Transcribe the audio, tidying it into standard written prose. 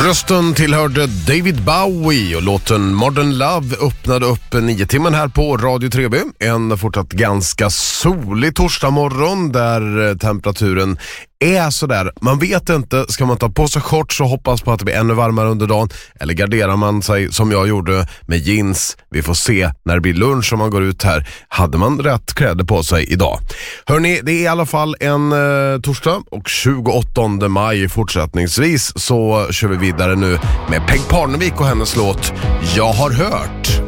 Rösten tillhörde David Bowie och låten Modern Love öppnade upp 9 timmen här på Radio 3B. En fortsatt ganska solig torsdagmorgon där temperaturen är sådär. Man vet inte, ska man ta på sig shorts och hoppas på att det blir ännu varmare under dagen, eller garderar man sig som jag gjorde med jeans? Vi får se när det blir lunch om man går ut här. Hade man rätt kläder på sig idag? Hörrni, det är i alla fall en torsdag och 28 maj fortsättningsvis så kör vi vidare nu med Peg Parnevik och hennes låt Jag har hört.